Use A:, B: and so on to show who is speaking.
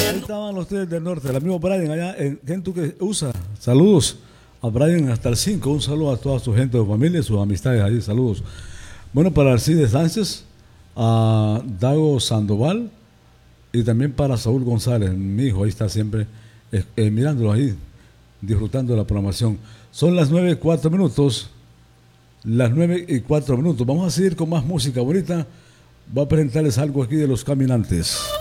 A: Ahí estaban los tres del norte, el amigo Brian allá en Kentucky, USA. Saludos a Brian hasta el 5. Un saludo a toda su gente, su familia, sus amistades ahí. Saludos. Bueno, para Alcides Sánchez, a Dago Sandoval y también para Saúl González, mi hijo. Ahí está siempre mirándolo ahí, disfrutando de la programación. Son las 9:04. Las 9:04. Vamos a seguir con más música bonita. Voy a presentarles algo aquí de Los Caminantes.